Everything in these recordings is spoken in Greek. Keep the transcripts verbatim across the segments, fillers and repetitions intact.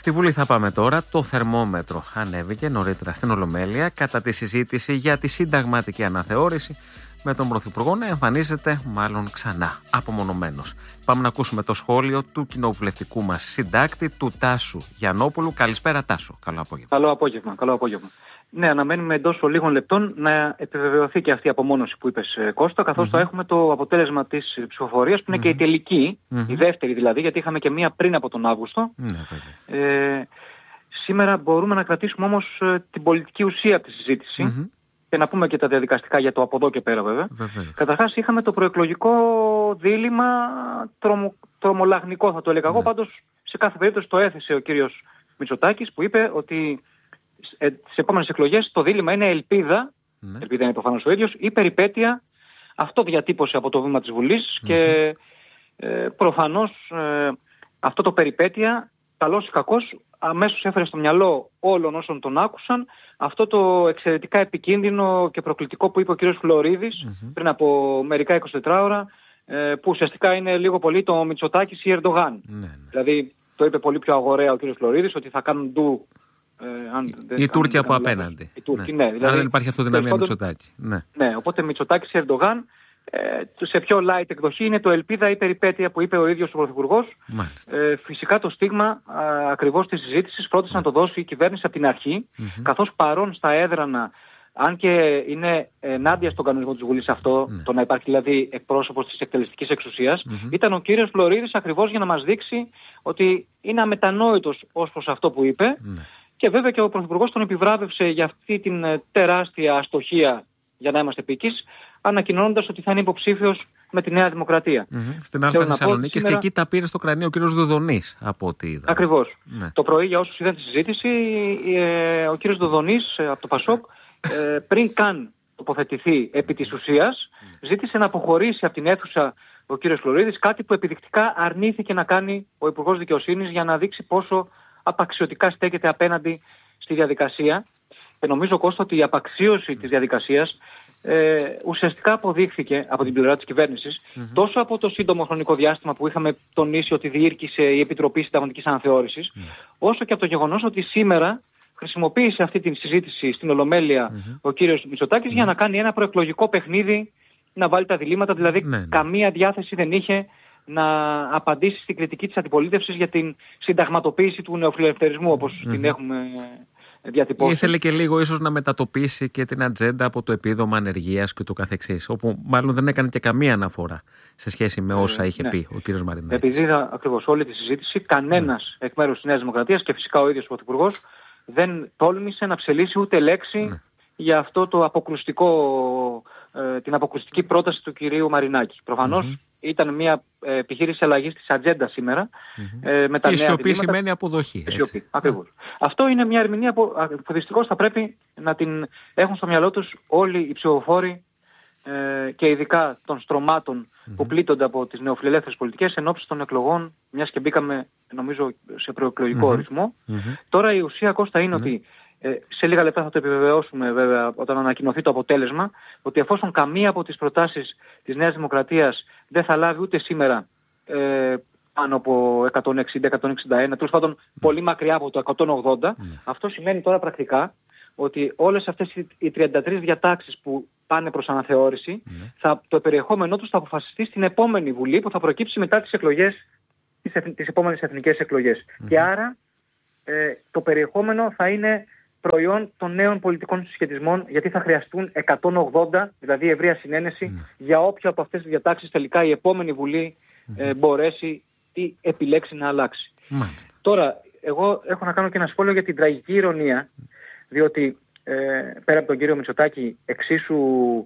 Στη Βουλή θα πάμε τώρα. Το θερμόμετρο ανέβηκε νωρίτερα στην Ολομέλεια κατά τη συζήτηση για τη συνταγματική αναθεώρηση, με τον Πρωθυπουργό να εμφανίζεται μάλλον ξανά απομονωμένος. Πάμε να ακούσουμε το σχόλιο του κοινοβουλευτικού μας συντάκτη, του Τάσου Γιαννόπουλου. Καλησπέρα, Τάσο. Καλό απόγευμα. Καλό απόγευμα. Καλό απόγευμα. Ναι, αναμένουμε εντός λίγων λεπτών να επιβεβαιωθεί και αυτή η απομόνωση που είπες, Κώστα, καθώς mm-hmm. θα έχουμε το αποτέλεσμα της ψηφοφορίας, που είναι mm-hmm. και η τελική, mm-hmm. η δεύτερη δηλαδή, γιατί είχαμε και μία πριν από τον Αύγουστο. Mm-hmm. Ε, σήμερα μπορούμε να κρατήσουμε όμως την πολιτική ουσία από τη συζήτηση mm-hmm. και να πούμε και τα διαδικαστικά για το από εδώ και πέρα, βέβαια. Mm-hmm. Καταρχάς, είχαμε το προεκλογικό δίλημμα τρομο, τρομολαγνικό, θα το έλεγα mm-hmm. εγώ. Πάντως, σε κάθε περίπτωση το έθεσε ο κύριος Μητσοτάκης, που είπε ότι στις επόμενες εκλογές το δίλημμα είναι ελπίδα, ναι. ελπίδα είναι προφανώς ο ίδιος, ή περιπέτεια. Αυτό διατύπωσε από το βήμα της Βουλής mm-hmm. και ε, προφανώς ε, αυτό το περιπέτεια, καλός ή κακός, αμέσως έφερε στο μυαλό όλων όσων τον άκουσαν αυτό το εξαιρετικά επικίνδυνο και προκλητικό που είπε ο κύριος Φλωρίδης mm-hmm. πριν από μερικά εικοσιτέσσερις ώρα, ε, που ουσιαστικά είναι λίγο πολύ το Μητσοτάκης ή Ερντογάν. Mm-hmm. Δηλαδή το είπε πολύ πιο αγοραία ο κύριος Φλωρίδης, ότι θα κάνουν ντου Ε, αν, οι Τούρκοι από απέναντι. Οι Τούρκοι, ναι. Ναι, δηλαδή, άρα δεν υπάρχει αυτοδυναμία Μητσοτάκη. Ναι. ναι, οπότε Μητσοτάκης Ερντογάν, ε, σε πιο light εκδοχή είναι το ελπίδα ή περιπέτεια που είπε ο ίδιος ο Πρωθυπουργός. Ε, φυσικά το στίγμα α, ακριβώς της συζήτησης φρόντισε ναι. να το δώσει η κυβέρνηση από την αρχή, mm-hmm. καθώς παρόν στα έδρανα, αν και είναι ενάντια στον κανονισμό της Βουλής αυτό, ναι. το να υπάρχει δηλαδή εκπρόσωπος της εκτελεστικής εξουσίας, mm-hmm. ήταν ο κύριος Φλωρίδης ακριβώς για να μας δείξει ότι είναι αμετανόητος ως προς αυτό που είπε. Ναι. Και βέβαια και ο Πρωθυπουργός τον επιβράβευσε για αυτή την τεράστια αστοχία, για να είμαστε επίκης, ανακοινώνοντας ότι θα είναι υποψήφιος με τη Νέα Δημοκρατία. Mm-hmm. Στην Αλφα Θεσσαλονίκης σήμερα... και εκεί τα πήρε στο κρανίο ο κύριος Δοδονής, από ό,τι είδα. Ακριβώς. Ναι. Το πρωί, για όσους είδαν τη συζήτηση, ε, ο κύριος Δοδονής ε, από το Πασόκ, ε, πριν καν τοποθετηθεί επί της ουσίας, ζήτησε να αποχωρήσει από την αίθουσα ο κύριος Φλωρίδης, κάτι που επιδεικτικά αρνήθηκε να κάνει ο Υπουργός Δικαιοσύνης για να δείξει πόσο απαξιωτικά στέκεται απέναντι στη διαδικασία. Και νομίζω, Κώστα, ότι η απαξίωση της διαδικασίας ε, ουσιαστικά αποδείχθηκε από την πλευρά της κυβέρνησης mm-hmm. τόσο από το σύντομο χρονικό διάστημα που είχαμε τονίσει ότι διήρκησε η Επιτροπή Συνταγματικής Αναθεώρησης, mm-hmm. όσο και από το γεγονός ότι σήμερα χρησιμοποίησε αυτή τη συζήτηση στην Ολομέλεια mm-hmm. ο κύριος Μητσοτάκης mm-hmm. για να κάνει ένα προεκλογικό παιχνίδι, να βάλει τα διλήμματα, δηλαδή mm-hmm. καμία διάθεση δεν είχε να απαντήσει στην κριτική της αντιπολίτευσης για την συνταγματοποίηση του νεοφιλελευθερισμού, όπως mm-hmm. την έχουμε διατυπώσει. Ήθελε και λίγο ίσως να μετατοπίσει και την ατζέντα από το επίδομα ανεργίας και το καθεξής, όπου μάλλον δεν έκανε και καμία αναφορά σε σχέση με όσα είχε ε, ναι. πει ο κύριος Μαρινάκης. Επειδή είδα ακριβώς όλη τη συζήτηση, κανένας mm. εκ μέρους της Νέας Δημοκρατίας και φυσικά ο ίδιος ο Πρωθυπουργός δεν τόλμησε να ψελίσει ούτε λέξη mm. για αυτό το αποκρουστικό, ε, την αποκρουστική πρόταση του κυρίου Μαρινάκη. Προφανώς mm-hmm. ήταν μια ε, επιχείρηση αλλαγής της ατζέντα σήμερα. Mm-hmm. Ε, με τα και η σιωπή διλήμματα. Σημαίνει αποδοχή. Σιωπή, ακριβώς. Mm. Αυτό είναι μια ερμηνεία που, που δυστυχώς θα πρέπει να την έχουν στο μυαλό τους όλοι οι ψηφοφόροι ε, και ειδικά των στρωμάτων mm-hmm. που πλήττονται από τις νεοφιλελεύθερες πολιτικές εν ώψη των εκλογών, μιας και μπήκαμε νομίζω σε προεκλογικό mm-hmm. ρυθμό. Mm-hmm. Τώρα η ουσία, Κώστα, είναι mm-hmm. ότι Ε, σε λίγα λεπτά θα το επιβεβαιώσουμε βέβαια όταν ανακοινωθεί το αποτέλεσμα, ότι εφόσον καμία από τις προτάσεις της Νέας Δημοκρατίας δεν θα λάβει ούτε σήμερα ε, πάνω από εκατόν εξήντα εκατόν εξήντα ένα, τέλος πάντων πολύ μακριά από το εκατόν ογδόντα, mm. αυτό σημαίνει τώρα πρακτικά ότι όλες αυτές οι τριάντα τρεις διατάξεις που πάνε προς αναθεώρηση, mm. θα, το περιεχόμενό τους θα αποφασιστεί στην επόμενη Βουλή που θα προκύψει μετά τις εκλογές, τις, τις επόμενες εθνικές εκλογές. Mm. Και άρα ε, το περιεχόμενο θα είναι προϊόν των νέων πολιτικών συσχετισμών, γιατί θα χρειαστούν εκατόν ογδόντα, δηλαδή ευρεία συνένεση, mm. για όποια από αυτές τις διατάξεις τελικά η επόμενη Βουλή mm. ε, μπορέσει ή επιλέξει να αλλάξει. Mm. Τώρα, εγώ έχω να κάνω και ένα σχόλιο για την τραγική ηρωνία, διότι ε, πέρα από τον κύριο Μητσοτάκη, εξίσου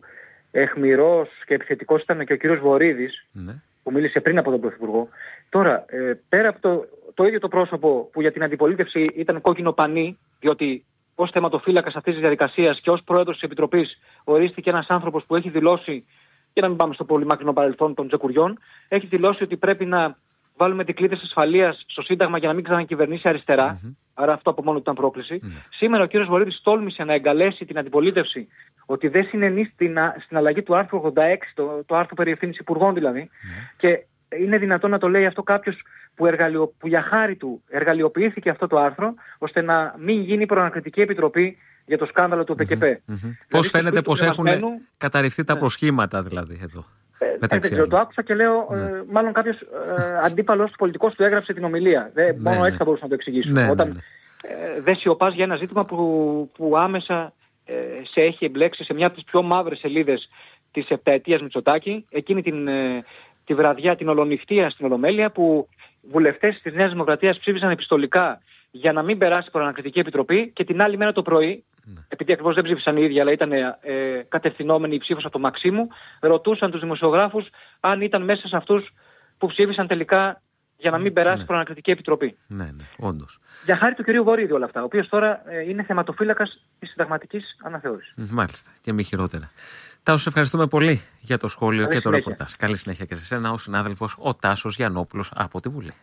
αιχμηρός και επιθετικός ήταν και ο κύριος Βορίδης, mm. που μίλησε πριν από τον Πρωθυπουργό. Τώρα, ε, πέρα από το, το ίδιο το πρόσωπο που για την αντιπολίτευση ήταν κόκκινο πανί, διότι ως θεματοφύλακας αυτής της διαδικασίας και ως πρόεδρος της Επιτροπής ορίστηκε ένας άνθρωπος που έχει δηλώσει, και να μην πάμε στο πολύ μακρινό παρελθόν των Τζεκουριών, έχει δηλώσει ότι πρέπει να βάλουμε δικλείδες ασφαλείας στο Σύνταγμα για να μην ξανακυβερνήσει αριστερά. Mm-hmm. Άρα αυτό από μόνο του ήταν πρόκληση. Mm-hmm. Σήμερα ο κύριος Βορίδης τόλμησε να εγκαλέσει την αντιπολίτευση ότι δεν συνενεί στην, στην αλλαγή του άρθρου ογδόντα έξι, το, το άρθρο περί ευθύνης υπουργών δηλαδή, mm-hmm. και είναι δυνατόν να το λέει αυτό κάποιος που, εργαλειο, που για χάρη του εργαλειοποιήθηκε αυτό το άρθρο, ώστε να μην γίνει προανακριτική επιτροπή για το σκάνδαλο του ΠΚΠ. Mm-hmm. Δηλαδή, πώς φαίνεται πως έχουν μεσμένου... καταρριφθεί τα προσχήματα δηλαδή εδώ. Ε, δεν ξέρω, το άκουσα και λέω, ναι. ε, μάλλον κάποιος ε, αντίπαλος πολιτικός του έγραψε την ομιλία. Δεν, ναι, μόνο έτσι θα μπορούσα να το εξηγήσω. Ναι, Όταν ναι, ναι. Ε, δεν σιωπάς για ένα ζήτημα που, που άμεσα ε, σε έχει εμπλέξει σε μια από τις πιο μαύρες σελίδες της επταετίας Μητσοτάκη, εκείνη την, ε, τη βραδιά, την ολονυχτία στην Ολομέλεια, που βουλευτές της Νέας Δημοκρατίας ψήφισαν επιστολικά για να μην περάσει προανακριτική επιτροπή, και την άλλη μέρα το πρωί, ναι. επειδή ακριβώς δεν ψήφισαν οι ίδιοι, αλλά ήταν ε, κατευθυνόμενοι η ψήφος από το Μαξίμου, ρωτούσαν τους δημοσιογράφους αν ήταν μέσα σε αυτούς που ψήφισαν τελικά για να μην περάσει ναι. προανακριτική επιτροπή. Ναι, ναι, όντως. Για χάρη του κυρίου Βορίδη όλα αυτά, ο οποίος τώρα ε, είναι θεματοφύλακας της συνταγματικής αναθεώρησης. Μάλιστα, και μη χειρότερα. Τάσο, ευχαριστούμε πολύ για το σχόλιο Καλή και συνέχεια. το ρεπορτάζ. Καλή συνέχεια και σε σένα, ο συνάδελφος ο Τάσος Γιαννόπουλος από τη Βουλή.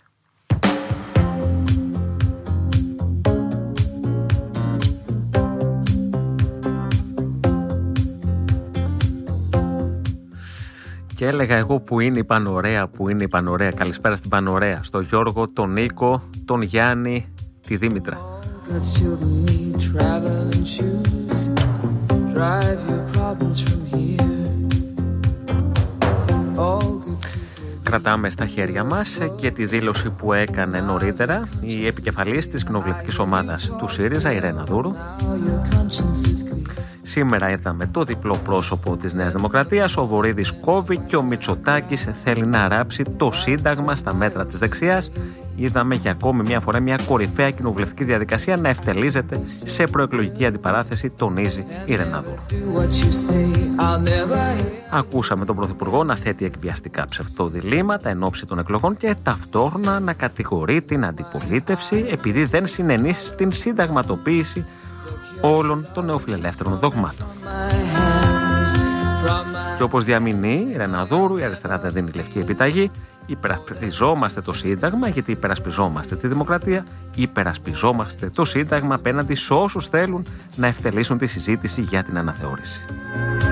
Και έλεγα εγώ που είναι η Πανωρέα, που είναι η Πανωρέα. Καλησπέρα στην Πανωρέα. Στο Γιώργο, τον Νίκο, τον Γιάννη, τη Δήμητρα. Κρατάμε στα χέρια μας και τη δήλωση που έκανε νωρίτερα η επικεφαλής της κοινοβουλευτικής ομάδας του ΣΥΡΙΖΑ, η Ρένα Δούρου. Σήμερα είδαμε το διπλό πρόσωπο της Νέας Δημοκρατίας. Ο Βορίδης κόβει και ο Μητσοτάκης θέλει να ράψει το Σύνταγμα στα μέτρα της δεξιάς. Είδαμε για ακόμη μια φορά μια κορυφαία κοινοβουλευτική διαδικασία να ευτελίζεται σε προεκλογική αντιπαράθεση, τονίζει η Ρένα Δούρου. Ακούσαμε τον Πρωθυπουργό να θέτει εκβιαστικά ψευτοδιλήμματα εν ώψη των εκλογών και ταυτόχρονα να κατηγορεί την αντιπολίτευση επειδή δεν συνενεί στην συνταγματοποίηση όλων των νεοφιλελεύθερων δογμάτων. Και όπως διαμηνεί η Ρένα Δούρου, η αριστερά δεν δίνει λευκή επιταγή. Υπερασπιζόμαστε το Σύνταγμα γιατί υπερασπιζόμαστε τη δημοκρατία. Υπερασπιζόμαστε το Σύνταγμα απέναντι σε όσους θέλουν να ευτελίσουν τη συζήτηση για την αναθεώρηση.